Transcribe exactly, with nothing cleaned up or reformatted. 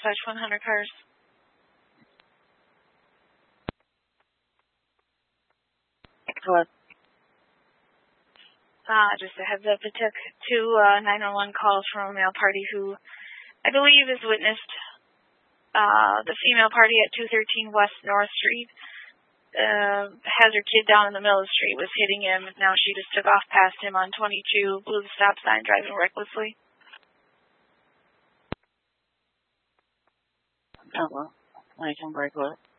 dispatch one hundred cars. Hello. Uh, just a heads up, it took two uh, nine one one calls from a male party who I believe has witnessed uh, the female party at two thirteen West North Street. Uh, has her kid down in the middle of the street, was hitting him. Now she just took off past him on twenty-two, blew the stop sign, driving recklessly. Oh, well, I can break with it.